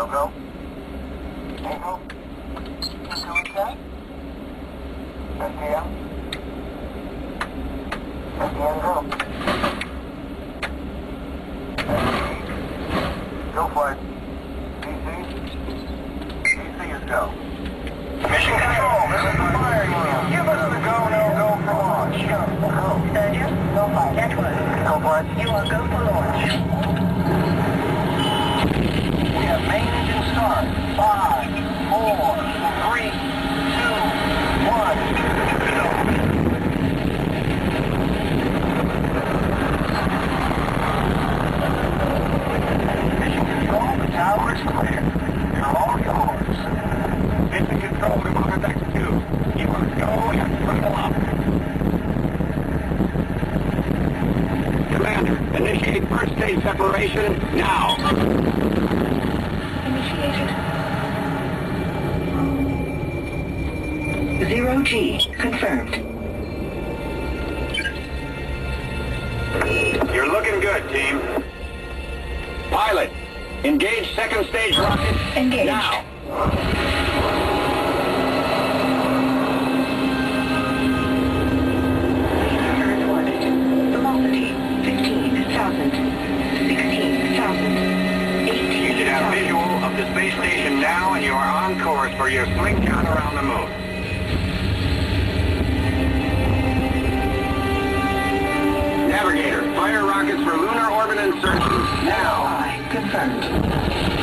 go. Eagle. Eagle inside. STM. STM go. Go for it. DC is go. Mission control, this is the firing wheel. Give us the go, no go for launch. Go. Sturgeon, go for it. Network. Go for it. You are go for launch. We have main engine start. 5, 4, 3, 2, 1, go. Mission control, the tower is clear. You're all yours. Mission control, we want to back to 2. You want to go and throttle up. Commander, initiate first stage separation now. Initiated. 0G confirmed. You're looking good, team. Pilot, engage second stage rocket. Engaged. Now. Earth orbit. Velocity 15,000. 16,000. You should have 18,000. visual of the space station now, and you are on course for your slingshot around the moon. Navigator, fire rockets for lunar orbit insertion now. Confirmed.